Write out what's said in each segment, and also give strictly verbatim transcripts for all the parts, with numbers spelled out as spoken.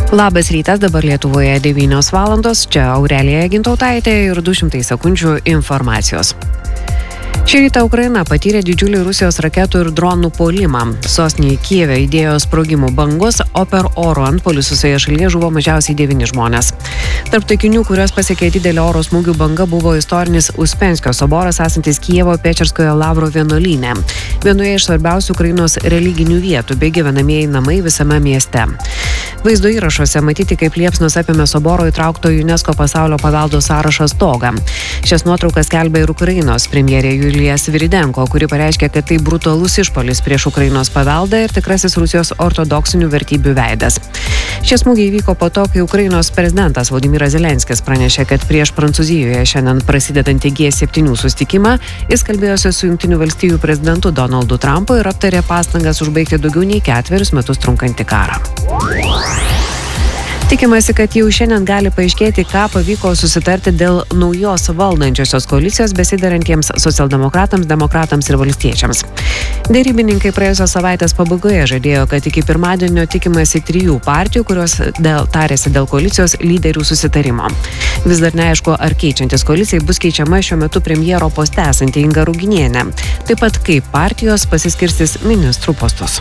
Labas rytas, dabar Lietuvoje devynios valandos, čia Aurelija Gintautaitė ir du šimtai sekundžių informacijos. Šį rytą Ukraina patyrė didžiulį Rusijos raketų ir dronų puolimą. Sostinėje Kijeve įdėjo sprogimų bangos, o per oro antpuolius visoje šalyje žuvo mažiausiai devyni žmonės. Tarp taikinių, kurios pasiekė didelė oro smūgių banga, buvo istorinis Uspenskio soboras esantis Kijevo Pečerskojo Lavro vienuolyne. Vienoje iš svarbiausių Ukrainos religinių vietų bei gyvenamieji namai visame mieste. Vaizdo įrašuose matyti, kaip liepsnos apėmė soboro įtraukto UNESCO pasaulio paveldo sąrašą stogą. Šias nuotraukas skelbia ir Ukrainos premjerė Julija Sviridenko, kuri pareiškė, kad tai brutalus išpuolis prieš Ukrainos paveldą ir tikrasis Rusijos ortodoksinių vertybių veidas. Šie smūgiai įvyko po to, kai Ukrainos prezidentas Volodymyras Zelenskis pranešė, kad prieš Prancūzijoje šiandien prasidedantį G septyni susitikimą jis kalbėjosi su Jungtinių valstijų prezidentu Donaldu Trumpu ir aptarė pastangas užbaigti daugiau nei ketverius metus trunkantį karą. Tikimasi, kad jau šiandien gali paaiškėti, ką pavyko susitarti dėl naujos valdančiosios koalicijos besiderantiems socialdemokratams, demokratams ir valstiečiams. Derybininkai praėjusios savaitės pabaigoje žadėjo, kad iki pirmadienio tikimasi trijų partijų, kurios dėl, tarėsi dėl koalicijos lyderių susitarimo. Vis dar neaišku, ar keičiantis koalicijai bus keičiama šiuo metu premjero poste esanti Inga Ruginienė. Taip pat kaip partijos pasiskirstys ministrų postus.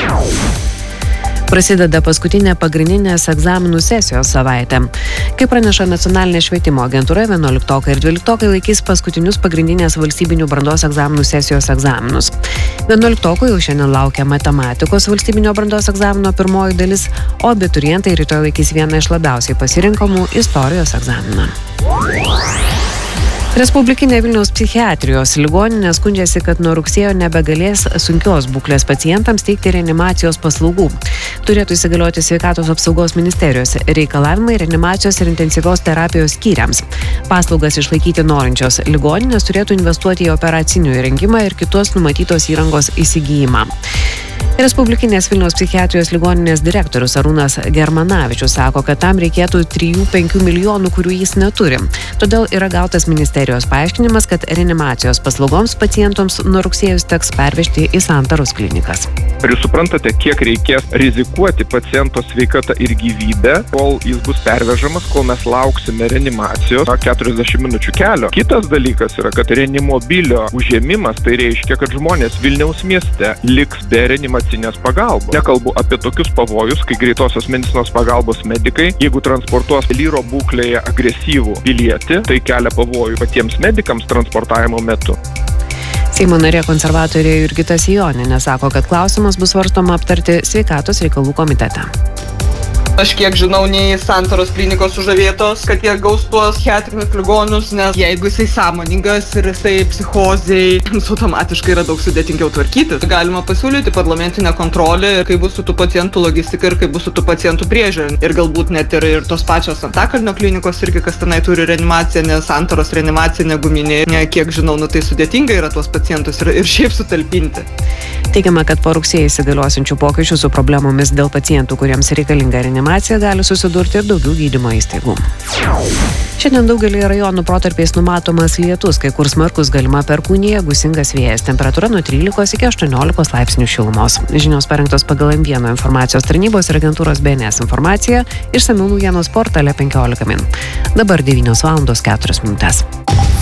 Prasideda paskutinė pagrindinės egzaminų sesijos savaitė. Kaip praneša Nacionalinė švietimo agentūra, vienuoliktokai ir dvyliktokai laikys paskutinius pagrindinės valstybinių brandos egzaminų sesijos egzaminus. vienuoliktokų jau šiandien laukia matematikos valstybinio brandos egzamino pirmoji dalis, o abiturientai rytoj laikys vieną iš labiausiai pasirinkamų istorijos egzaminą. Respublikinė Vilniaus psichiatrijos ligoninė skundžiasi, kad nuo rugsėjo nebegalės sunkios būklės pacientams teikti reanimacijos paslaugų. Turėtų įsigalioti sveikatos apsaugos ministerijos reikalavimai reanimacijos ir intensyvios terapijos skyriams. Paslaugas išlaikyti norinčios ligoninės turėtų investuoti į operacinių įrengimą ir kitos numatytos įrangos įsigijimą. Respublikinės Vilniaus psichiatrijos ligoninės direktorius Arūnas Germanavičius sako, kad tam reikėtų trijų penkių milijonų, kurių jis neturi. Todėl yra gautas ministerijos paaiškinimas, kad reanimacijos paslaugoms pacientams nuo rugsėjus teks pervežti į Santaros klinikas. Ar jūs suprantate, kiek reikės rizikuoti paciento sveikatą ir gyvybę, kol jis bus pervežamas, kol mes lauksime reanimacijos keturiasdešimt minučių kelio? Kitas dalykas yra, kad reanimobilio užėmimas, tai reiškia, kad žmonės Vilniaus mieste liks be reanimacinės pagalbos. Nekalbu apie tokius pavojus, kai greitosios medicinos pagalbos medikai, jeigu transportuos lyro būklėje agresyvų pilietį, tai kelia pavojų patiems medikams transportavimo metu. Seimo narė konservatorė Jurgita Sejonienė sako, kad klausimas bus svarstoma aptarti sveikatos reikalų komitete. Aš kiek žinau, nei Santaros klinikos sužavėtos, kad jie gaus tuos psichiatrinius ligonius, nes jeigu jisai sąmoningas ir jisai psichozei, automatiškai yra daug sudėtingiau tvarkytis. Galima pasiūlyti parlamentinę kontrolę, kaip bus su tų pacientų logistika ir kaip bus su tų pacientų priežiūra. Ir galbūt net ir, ir tos pačios Antakalnio klinikos irgi, kas tenai turi reanimaciją, nes Santaros reanimacija neguminė. Kiek žinau, nu tai sudėtinga yra tuos pacientus ir, ir šiaip sutalpinti. Teigiama, kad po rugsėjį įsigaliosiančių pokyčių su problemomis dėl pacientų, kuriems reikalinga reanimacija, gali susidurti ir daugiau gydymo įstaigų. Šiandien daugelį rajonų protarpiais numatomas lietus, kai kur smarkus galima perkūnija, gūsingas vėjas, temperatūra nuo trylikos iki aštuoniolikos laipsnių šilumos. Žinios parengtos pagal M vienas informacijos tarnybos ir agentūros B N S informaciją, išsamių naujienos portale penkiolika min. Dabar devynios valandos keturios minutės.